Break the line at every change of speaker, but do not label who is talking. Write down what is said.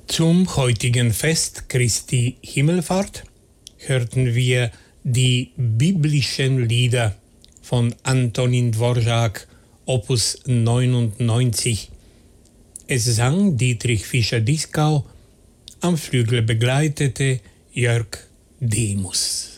Zum heutigen Fest Christi Himmelfahrt hörten wir die biblischen Lieder von Antonin Dvorak, Opus 99. Es sang Dietrich Fischer-Dieskau, am Flügel begleitete Jörg Demus.